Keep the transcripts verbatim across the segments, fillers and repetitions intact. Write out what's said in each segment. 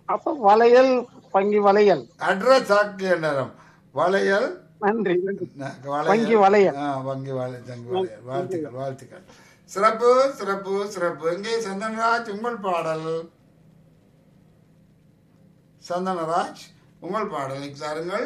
அப்ப வளையல் பங்கி வளையல். அட்ரஸ் ஆக்கிய நேரம் வளையல். நன்றி நன்றி. ந- வங்கி வளையல். வளையல். ஆ, வங்கி வளையல் தங்கி நன்றி, வளையல். நன்றி. வாழ்த்துக்கள் வாழ்த்துக்கள். சிறப்பு சிறப்பு சிறப்பு. எங்கே சந்தனராஜ் உங்கள் பாடல்? சந்தனராஜ் உங்கள் பாடலை தாருங்கள்.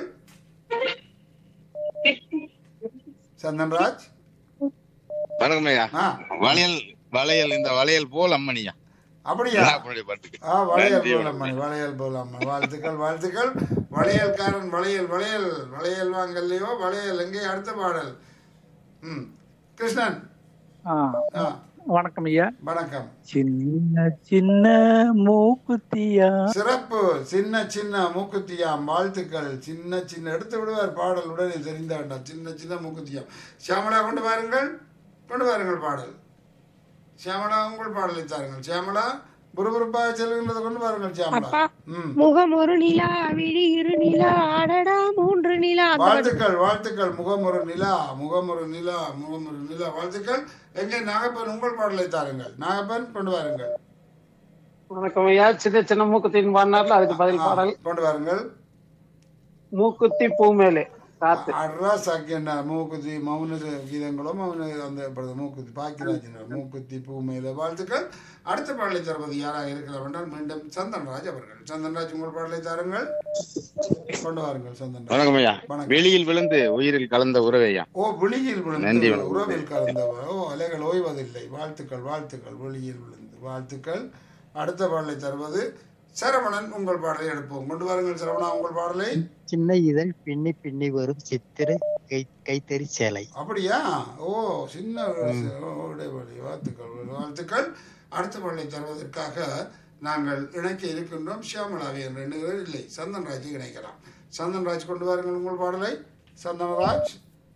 சந்தன்ராஜ். வணக்கம் ஐயா. ஆ, வளையல் வளையல் இந்த வளையல் போல் அம்மனியா அப்படியா? விழாப்பனுடைய பாட்டுக்கு. ஆ, வளையல் நன்றி, போலம்மணி, வளையல் போலம்மணி. வாழ்த்துக்கள் வாழ்த்துக்கள். வளையல்காரன் வளையல் வளையல் வளையல் வாங்கலையோ வளையல். எங்கே அடுத்த பாடல்? ம், கிருஷ்ணன். ஆ, ஆ, வணக்கம் ஐயா. வணக்கம். சின்ன சின்ன மூக்குத்தியா. சிறப்பு. சின்ன சின்ன மூக்குத்தியாம். வாழ்த்துக்கள். சின்ன சின்ன எடுத்து விடுவார் பாடல் உடனே தெரிந்த வேண்டாம். சின்ன சின்ன மூக்குத்தியாம். சியாமலா கொண்டு வாருங்கள், கொண்டு வாருங்கள் பாடல். சியாமலா உங்கள் பாடலை தாருங்கள். சியாமலா புறுபுறுப்பாக செல்கின்றதை கொண்டு வாருங்கள் சியாமலா. அப்பா, ம், முகம் ஒரு நிலா, விழி இரு நிலா, அடடா மூன்று நிலா. அந்த பாட்டு. வாழ்த்துக்கள் வாழ்த்துக்கள். முகமொரு நிலா, முகமொரு நிலா, முகமொரு நிலா. வாழ்த்துக்கள். எங்கே நாகப்பன் உங்கள் பாடலை தாருங்கள். நாகப்பன் கொண்டு வாருங்கள். வணக்கம் ஐயா. சின்ன சின்ன மூக்குத்தின் பாடினார்ல, அதுக்கு பதில் ஆ, பாடல். கொண்டு வாருங்கள். மூக்குத்தி பூ மேலே காத்து. அட்ரா சாக்கிய மூக்குத்தி மௌன கீதங்களோ மௌன அந்த படத்தை மூக்குத்தி பாக்கியராஜன் மூக்குத்தி பூ மேல. வாழ்த்துக்கள். அடுத்த பாடலை தருவது யாராக இருக்கிறார் என்றால் மீண்டும் சந்தன்ராஜ் அவர்கள். சந்தன்ராஜ் உங்கள் பாடலை தாருங்கள். கொண்டு வாருங்கள் சந்தன்ராஜ். வணக்கம் ஐயா. வணக்கம். வெளியில் விழுந்து உயிரில் கலந்த உறவு ஐயா. ஓ, விழியில் நன்றி, விழுந்து வணக்கம். உறவில் கலந்தவர். ஓ, அலைகள் ஓய்வதில்லை. வாழ்த்துக்கள் வாழ்த்துக்கள். விழியில் விழுந்து வாழ்த்துக்கள். அடுத்த பாடலை தருவது சரவணன். உங்கள் பாடலை எடுப்போம். கொண்டு வாருங்கள் சரவணா உங்கள் பாடலை. சின்ன இதழ் பின்னி பின்னி வரும் சித்திர கை கைத்தறி சேலை. அப்படியா? ஓ, சின்ன இடைவெளி. வாழ்த்துக்கள் வாழ்த்துக்கள். அடுத்த பாடலை தருவதற்காக நாங்கள் இணைக்க இருக்கின்றோம். ஷியாமலாவை என்று எண்ணுகிறேன். இல்லை, சந்தன்ராஜை இணைக்கலாம். சந்தன்ராஜ் கொண்டு வாருங்கள் உங்கள் பாடலை. சந்தனராஜ்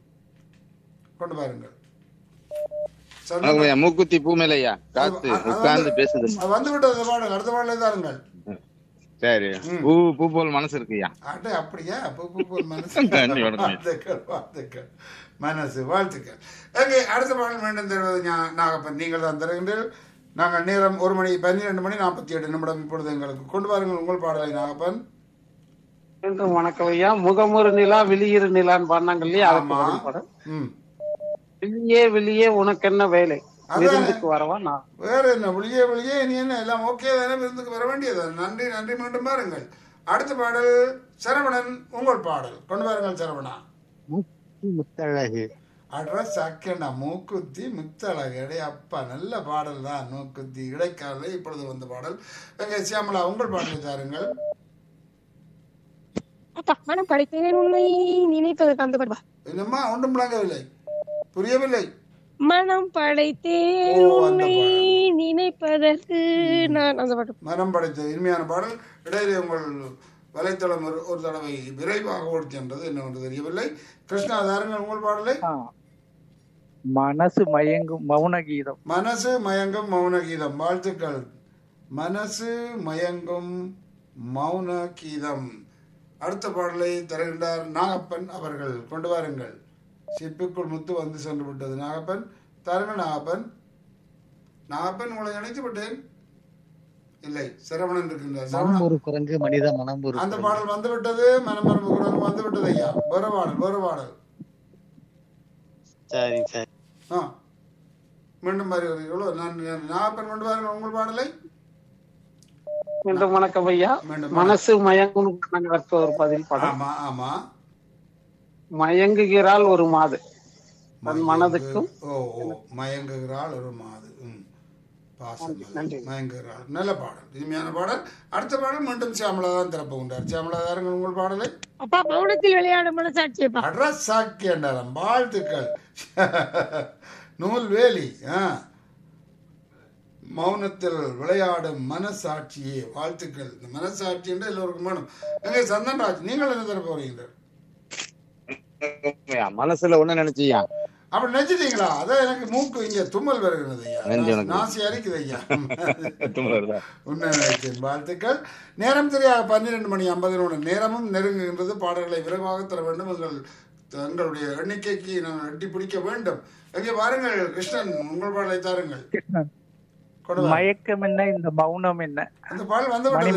கொண்டு வாருங்கள். வணக்கம் ஐயா. மூக்குத்தி பூ மேல ஐயா. காத்து உட்கார்ந்து பேசுது. வந்து விட்டது பாடல். அடுத்த பாடலை தாருங்கள். சரி. பூ பூ போல் மனசு இருக்கு ஐயா. அட்டே, அப்படியா? பூ பூ போல் மனசு. நன்றி, வணக்கம். வாழ்த்துக்கள் வாழ்த்துக்கள். மனசு வாழ்த்துக்கள். ஓகே, அடுத்த பாடல் மீண்டும் தருவது ஞா- நாகப்பன் நீங்கள் தான் தருகின்றீர்கள். நாங்கள் நேரம் ஒரு மணி பன்னிரெண்டு மணி நாற்பத்தி எட்டு நிமிடம் இப்பொழுது எங்களுக்கு கொண்டு வாருங்கள் உங்கள் பாடலை நாகப்பன். மீண்டும் வணக்கம் ஐயா. முகமொரு நிலா, விழியிரு நிலான்னு பாடினாங்க இல்லையா, அதுக்கு ஆமா. பதில் பாடல். ம், விழியே விழியே உனக்கு என்ன வேலை, அதான். விருந்துக்கு வரவா நான். வேற என்ன? வெளியே வெளியே நீ என்ன எல்லாம் ஓகே தானே? விருந்துக்கு வர வேண்டியது. நன்றி நன்றி. மீண்டும் பாருங்கள். அடுத்த பாடல் சரவணன் உங்கள் பாடல். கொண்டு வாருங்கள் சரவணா. மூக்கு முத்தழகு. அட்ரஸ் சாக்கேண்டா மூக்குத்தி முத்தழகு. அடே அப்பா, நல்ல பாடல் தான். மூக்குத்தி இடைக்கால இப்பொழுது வந்த பாடல். எங்க சியாமலா உங்கள் பாடலை தாருங்கள். அப்பா, மனம் படைத்தேன் உன்னை நினைப்பதற்கு அந்த பாட்டு. என்னம்மா ஒன்றும் விளங்கவில்லை, புரியவில்லை. மனம் படைத்தேன் ஓ, அந்த உன்னை பாடல். நினைப்பதற்கு நான் அந்த பாட்டு. மரம் படைத்த இனிமையான பாடல். இடையிலே உங்கள் வலைத்தளம் ஒரு ஒரு தடவை விரைவாக ஓடி சென்றது, என்னவென்று தெரியவில்லை. கிருஷ்ணா தாருங்கள் உங்கள் பாடலை. ஆ, மனசு மயங்கும் மௌன கீதம். மனசு மயங்கும் மௌன கீதம். வாழ்த்துக்கள். மனசு மயங்கும் மௌன கீதம். அடுத்த பாடலை தருகின்றார் நாகப்பன் அவர்கள். கொண்டு வாருங்கள். சிப்பிக்குள் முத்து வந்து சென்று விட்டது. நாகப்பன் தாருங்கள். நாகப்பன் நாகப்பன் உங்களை இணைத்து விட்டேன். இல்லை, சரவணன் இருக்கின்றார். மனம் சரவணன் ஒரு குரங்கு மனித மனம் ஒரு அந்த குரங்கு. பாடல் வந்து விட்டது. மனமரபு குரங்கு வந்து விட்டது ஐயா. வேறு பாடல் வேறு பாடல். சரி சரி. ஆ, மீண்டும் வருகிறீர்களோ? நான் நாகப்பன் கொண்டு வாருங்கள் உங்கள் பாடலை. மீண்டும் வணக்கம் ஐயா. மீண்டும் மனசு மயங்கும் அதற்கு ஒரு பதில் பாடல். ஆமா ஆமா. மயங்குகிறாள் ஒரு மாது தன் மனதுக்கும். ஓ ஓ, மயங்குகிறாள் ஒரு மாது. ம், பாசம். நன்றி. மயங்குகிறாள். நல்ல பாடல், இனிமையான பாடல். அடுத்த பாடல் மீண்டும் சியாமலா தான் திறப்புகின்றார். சியாமலா தாருங்கள் உங்கள் பாடலை. அப்பா, மௌனத்தில் விளையாடும் மனசாட்சியப்பா. அட்ரஸ் சாக்கியண்டாரம். வாழ்த்துக்கள். நூல்வேலி. ஆ, மௌனத்தில் விளையாடும் மனசாட்சியே. வாழ்த்துக்கள். இந்த மனசாட்சி என்று எல்லோருக்கும் வேணும். எங்க சந்தன்ராஜ் நீங்கள் என்ன தர போறீங்க? ஐயா, மனசுல ஒண்ணு நினைச்சியா. அப்படி நினைச்சிட்டீங்களா? அதான் எனக்கு மூக்கு இங்க தும்மல் வருகிறது ஐயா. நன்றி, வணக்கம். நாசி அரிக்குது ஐயா. வருதா? உண்மை நினைச்சேன். வாழ்த்துக்கள். நேரம் தெரியாது. பன்னிரெண்டு மணி ஐம்பது நேரமும் நெருங்குகின்றது. பாடல்களை விரைவாக தர வேண்டும். எங்கள் எங்களுடைய எண்ணிக்கைக்கு நாங்கள் எட்டி பிடிக்க வேண்டும். எங்கே வாருங்கள் கிருஷ்ணன் உங்கள் பாடலை தாருங்கள். கிருஷ்ணன். கொண்டு வாருங்கள். மயக்கம் என்ன இந்த மௌனம் என்ன. அந்த பாடல் வந்து விட்டது.